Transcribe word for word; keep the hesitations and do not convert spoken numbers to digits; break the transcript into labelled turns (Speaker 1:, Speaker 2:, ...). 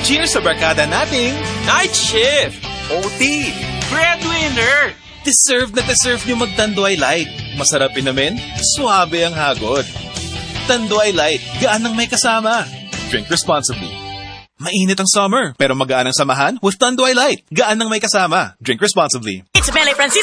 Speaker 1: Cheers sa barkada nating
Speaker 2: Night Shift!
Speaker 3: O T!
Speaker 2: Breadwinner!
Speaker 1: deserve na deserve nyo mag-Tanduay Light. Masarap inamin, suabe ang hagod. Tanduay Light, gaan ng may kasama. Drink responsibly. Mainit ang summer, pero magaan ang samahan with Tanduay Light. Gaan ng may kasama. Drink responsibly.
Speaker 4: It's Mele Francisco.